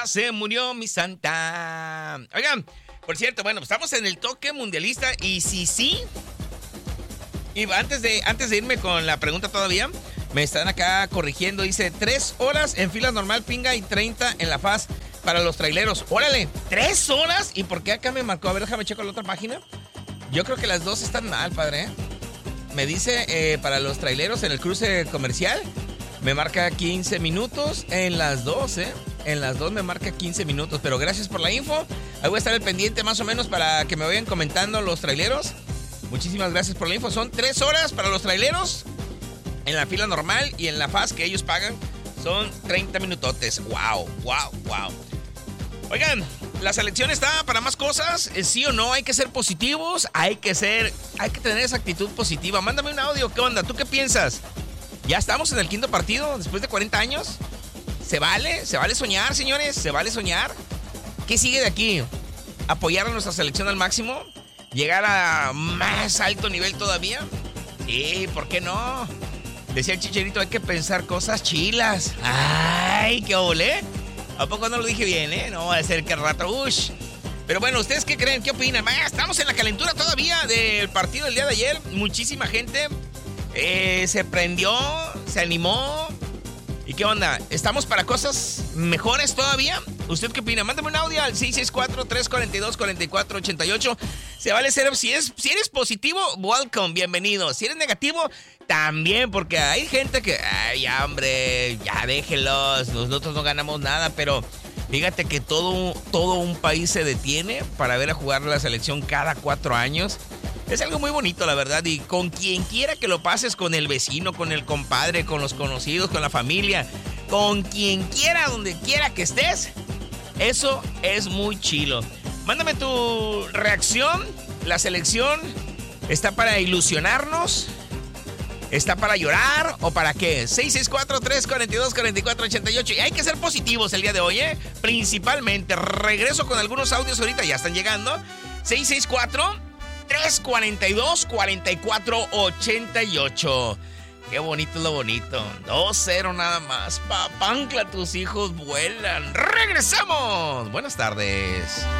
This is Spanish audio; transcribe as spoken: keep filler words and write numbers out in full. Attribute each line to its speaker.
Speaker 1: Se murió mi santa. Oigan, por cierto, bueno, estamos en el toque mundialista y si sí... Y antes de, antes de irme con la pregunta todavía, me están acá corrigiendo. Dice, tres horas en fila normal, pinga, y treinta en la faz para los traileros. ¡Órale! ¿Tres horas? ¿Y por qué acá me marcó? A ver, déjame checar la otra página. Yo creo que las dos están mal, padre. Me dice, eh, para los traileros en el cruce comercial, me marca quince minutos. En las dos, ¿eh? En las dos me marca quince minutos. Pero gracias por la info. Ahí voy a estar al pendiente más o menos para que me vayan comentando los traileros. Muchísimas gracias por la info. Son tres horas para los traileros en la fila normal y en la faz que ellos pagan son treinta minutotes. ¡Wow! ¡Wow! ¡Wow! Oigan, la selección está para más cosas. ¿Sí o no? Hay que ser positivos. Hay que ser... Hay que tener esa actitud positiva. Mándame un audio. ¿Qué onda? ¿Tú qué piensas? ¿Ya estamos en el quinto partido después de cuarenta años? ¿Se vale? ¿Se vale soñar, señores? ¿Se vale soñar? ¿Qué sigue de aquí? ¿Apoyar a nuestra selección al máximo? ¿Llegar a más alto nivel todavía? Sí, ¿por qué no? Decía el Chicharito, hay que pensar cosas chilas. ¡Ay, qué ole! ¿A poco no lo dije bien, eh? No va a ser que al rato, ush. Pero bueno, ¿ustedes qué creen? ¿Qué opinan? Ah, estamos en la calentura todavía del partido del día de ayer. Muchísima gente eh, se prendió, se animó. ¿Y qué onda? ¿Estamos para cosas mejores todavía? ¿Usted qué opina? Mándame un audio al seis seis cuatro, tres cuatro dos, cuatro cuatro ocho ocho. Se vale ser... Si, es, si eres positivo, welcome, bienvenido. Si eres negativo, también, porque hay gente que... Ay, ya, hombre, ya déjenlos. Nosotros no ganamos nada, pero... Fíjate que todo, todo un país se detiene para ver a jugar la selección cada cuatro años. Es algo muy bonito, la verdad, y con quien quiera que lo pases, con el vecino, con el compadre, con los conocidos, con la familia, con quien quiera, donde quiera que estés, eso es muy chilo. Mándame tu reacción. La selección está para ilusionarnos, está para llorar o para qué. seis seis cuatro, tres cuatro dos, cuatro cuatro ocho ocho. Y hay que ser positivos el día de hoy, ¿eh? Principalmente. Regreso con algunos audios ahorita, ya están llegando. seis seis cuatro, tres cuatro dos, cuatro cuatro ocho ocho. Qué bonito es lo bonito. dos cero nada más. Papancla, tus hijos vuelan. ¡Regresamos! Buenas tardes.